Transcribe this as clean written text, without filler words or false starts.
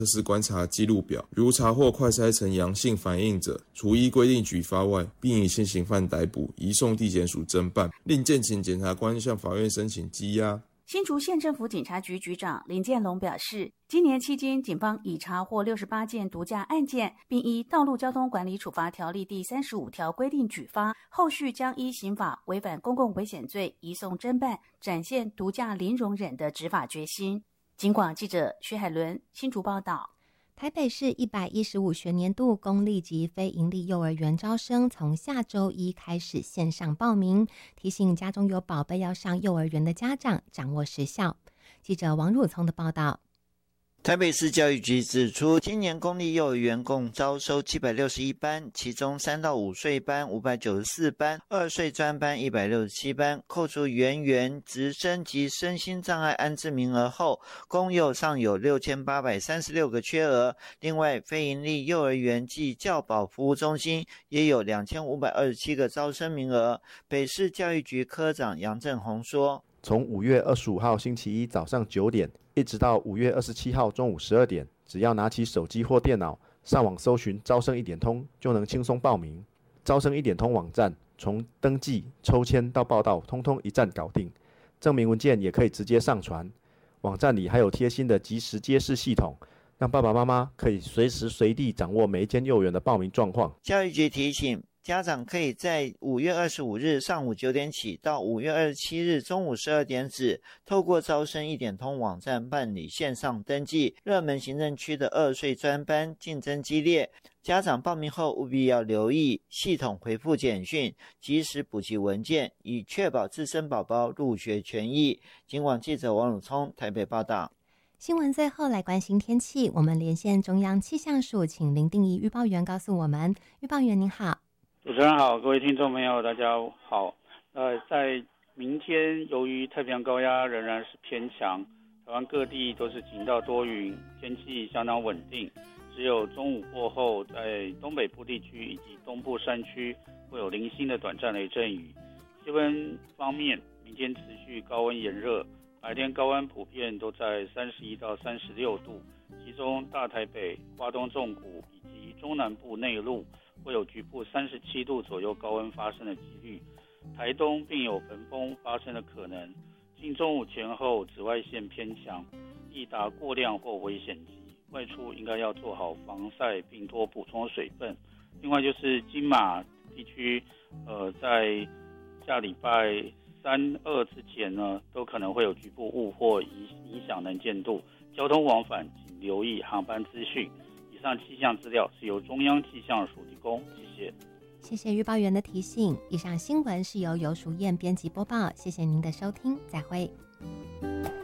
测试观察记录表，如查获快筛呈阳性反应者，除依规定举发外，并以现行犯逮捕，移送地检署侦办，另建请检察官向法院申请羁押。 新竹县政府警察局局长林建龙表示，今年期间，警方已查获68件毒驾案件，并依《道路交通管理处罚条例》第35条规定举发，后续将依刑法违反公共危险罪移送侦办，展现毒驾零容忍的执法决心。警广记者薛海伦新竹报道。 台北市115学年度公立及非营利幼儿园招生从下周一开始线上报名，提醒家中有宝贝要上幼儿园的家长掌握时效。记者王汝聪的报道。 台北市教育局指出，今年公立幼儿园共招收761班，其中3到5岁班594班，2岁专班167班，扣除园直升及身心障碍安置名额后，公幼尚有6836个缺额。另外，非营利幼儿园暨教保服务中心也有2527个招生名额。北市教育局科长杨正宏说， 从5月25号星期一早上9点一直到5月27号中午12点，只要拿起手机或电脑上网搜寻招生一点通，就能轻松报名。招生一点通网站从登记、抽签到报到，通通一站搞定。证明文件也可以直接上传。网站里还有贴心的即时揭示系统，让爸爸妈妈可以随时随地掌握每一间幼儿园的报名状况。 教育局提醒，家长可以在5月25日上午9点起到5月27日中午12点止，透过招生一点通网站办理线上登记。热门行政区的2岁专班竞争激烈，家长报名后务必要留意系统回复简讯，及时补齐文件，以确保自身宝宝入学权益。警广记者王汝聪台北报道。 新闻最后来关心天气，我们连线中央气象署，请林定仪预报员告诉我们。预报员您好。 主持人好，各位听众朋友大家好。在明天，由于太平洋高压仍然是偏强，台湾各地都是晴到多云，天气相当稳定。只有中午过后，在东北部地区以及东部山区会有零星的短暂雷阵雨。气温方面，明天持续高温炎热，白天高温普遍都在31到36度，其中大台北、花东纵谷以及中南部内陆会有局部37度左右高温发生的几率，台东并有焚风发生的可能。近中午前后，紫外线偏强，易达过量或危险级，外出应该要做好防晒，并多补充水分。另外就是金马地区，在下礼拜3、2之前呢，都可能会有局部雾或影响能见度，交通往返请留意航班资讯。以上气象资料是由中央气象署提供，谢谢。 谢谢预报员的提醒。以上新闻是由游淑燕编辑播报，谢谢您的收听，再会。